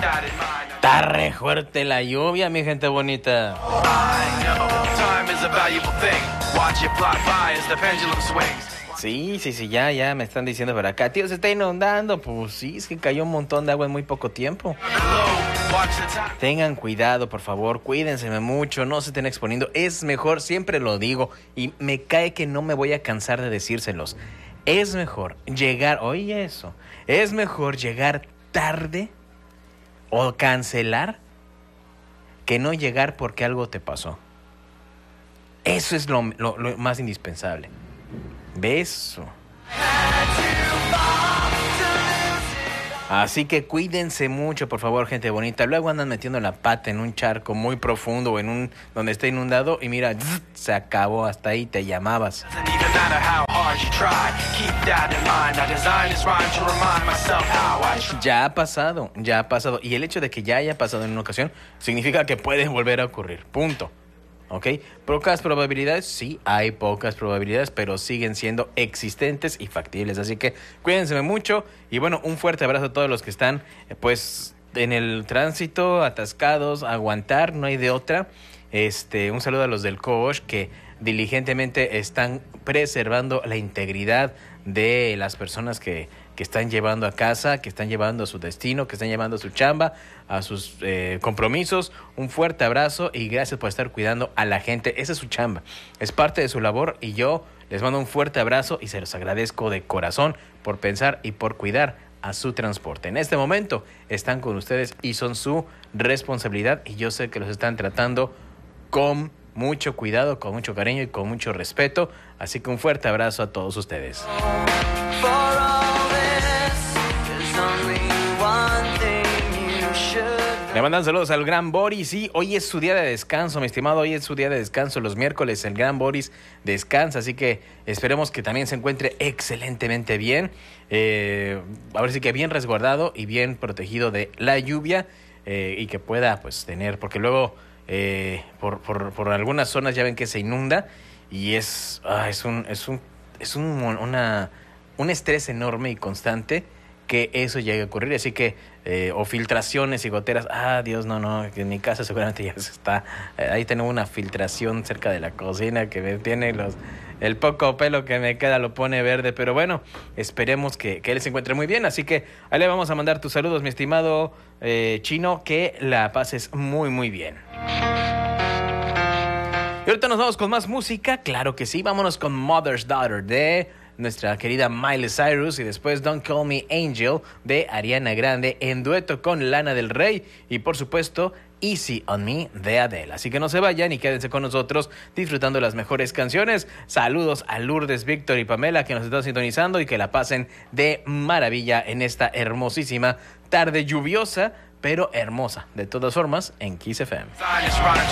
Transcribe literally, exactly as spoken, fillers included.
Está re fuerte la lluvia, mi gente bonita. Sí, sí, sí, ya, ya me están diciendo por acá. Tío, se está inundando. Pues sí, es que cayó un montón de agua en muy poco tiempo. Tengan cuidado, por favor, cuídense mucho, no se estén exponiendo. Es mejor, siempre lo digo, y me cae que no me voy a cansar de decírselos. Es mejor llegar, oye eso, es mejor llegar tarde o cancelar que no llegar porque algo te pasó. Eso es lo, lo, lo más indispensable. Beso. Así que cuídense mucho, por favor, gente bonita. Luego andan metiendo la pata en un charco muy profundo o en un donde está inundado y mira, zzz, se acabó, hasta ahí te llamabas. Ya ha pasado, ya ha pasado. Y el hecho de que ya haya pasado en una ocasión significa que puede volver a ocurrir. Punto. ¿Ok? Pocas probabilidades, sí, hay pocas probabilidades, pero siguen siendo existentes y factibles. Así que cuídense mucho y bueno, un fuerte abrazo a todos los que están pues en el tránsito, atascados, aguantar, no hay de otra. Este, un saludo a los del COOSH que diligentemente están preservando la integridad de las personas que, que están llevando a casa, que están llevando a su destino, que están llevando a su chamba, a sus eh, compromisos. Un fuerte abrazo y gracias por estar cuidando a la gente. Esa es su chamba, es parte de su labor y yo les mando un fuerte abrazo y se los agradezco de corazón por pensar y por cuidar a su transporte. En este momento están con ustedes y son su responsabilidad y yo sé que los están tratando con mucho cuidado, con mucho cariño y con mucho respeto. Así que un fuerte abrazo a todos ustedes. Le mandan saludos al gran Boris. Sí, hoy es su día de descanso, mi estimado. Hoy es su día de descanso. Los miércoles el gran Boris descansa. Así que esperemos que también se encuentre excelentemente bien. Eh, a ver si que bien resguardado y bien protegido de la lluvia. Eh, y que pueda pues tener, porque luego eh, por, por, por algunas zonas ya ven que se inunda. Y es, ah, es un, es un, es un, una, un estrés enorme y constante que eso llegue a ocurrir, así que eh, o filtraciones y goteras, ah Dios, no, no, en mi casa seguramente ya se está, eh, ahí tengo una filtración cerca de la cocina que me tiene los, el poco pelo que me queda lo pone verde, pero bueno, esperemos que, que él se encuentre muy bien, así que ahí le vamos a mandar tus saludos, mi estimado eh, Chino, que la pases muy muy bien. Y ahorita nos vamos con más música, claro que sí, vámonos con Mother's Daughter de nuestra querida Miley Cyrus y después Don't Call Me Angel de Ariana Grande en dueto con Lana del Rey y por supuesto Easy on Me de Adele. Así que no se vayan y quédense con nosotros disfrutando las mejores canciones. Saludos a Lourdes, Víctor y Pamela que nos están sintonizando y que la pasen de maravilla en esta hermosísima tarde lluviosa pero hermosa de todas formas en Kiss F M.